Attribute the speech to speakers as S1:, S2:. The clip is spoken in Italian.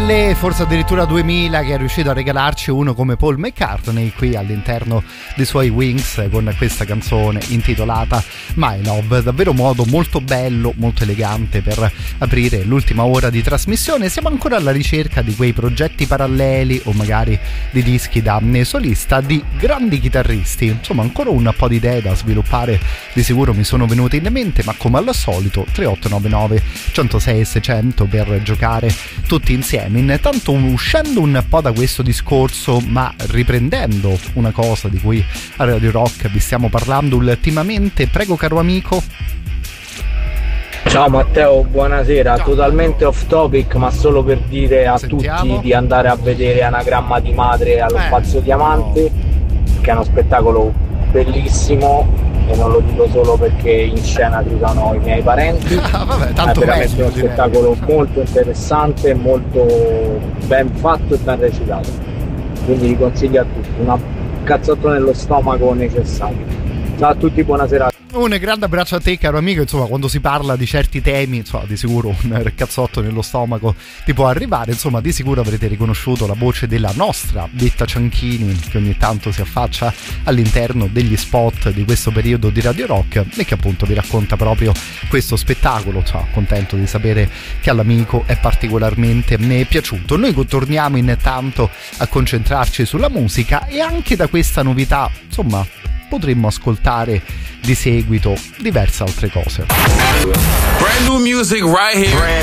S1: 1000, forse addirittura 2000, che è riuscito a regalarci uno come Paul McCartney qui all'interno dei suoi Wings con questa canzone intitolata My Love. Davvero modo molto bello, molto elegante per aprire l'ultima ora di trasmissione. Siamo ancora alla ricerca di quei progetti paralleli o magari di dischi da solista di grandi chitarristi. Insomma, ancora un po' di idee da sviluppare di sicuro mi sono venute in mente, ma come al solito 3899 106 600 per giocare tutti insieme. Intanto, uscendo un po' da questo discorso ma riprendendo una cosa di cui a Radio Rock vi stiamo parlando ultimamente, prego caro amico.
S2: Ciao Matteo, buonasera. Ciao. Totalmente off topic, ma solo per dire a tutti di andare a vedere Anagramma di Madre allo Spazio Diamante, che è uno spettacolo bellissimo, e non lo dico solo perché in scena ci sono i miei parenti.
S1: Vabbè, tanto
S2: è veramente uno spettacolo molto interessante, molto ben fatto e ben recitato, quindi vi consiglio a tutti, un cazzotto nello stomaco necessario. Ciao a tutti, buonasera.
S1: Un grande abbraccio a te caro amico. Insomma, quando si parla di certi temi, insomma, di sicuro un cazzotto nello stomaco ti può arrivare. Insomma, di sicuro avrete riconosciuto la voce della nostra Detta Cianchini, che ogni tanto si affaccia all'interno degli spot di questo periodo di Radio Rock e che appunto vi racconta proprio questo spettacolo. Insomma, contento di sapere che all'amico è particolarmente piaciuto. Noi torniamo intanto a concentrarci sulla musica e anche da questa novità, insomma, potremmo ascoltare di seguito diverse altre cose.
S3: Brand new music right here.